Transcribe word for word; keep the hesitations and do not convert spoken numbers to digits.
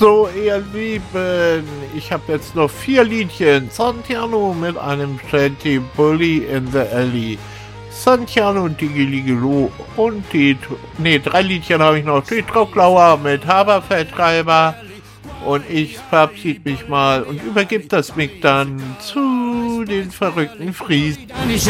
So, ihr Lieben, ich habe jetzt noch vier Liedchen. Santiano mit einem Shanty, Bully in the Alley. Santiano und Digiligelo und die, ne, drei Liedchen habe ich noch. Die Trocklauer mit Haberfeldtreiber. Und ich verabschiede mich mal und übergebe das Mic dann zu den verrückten Friesen.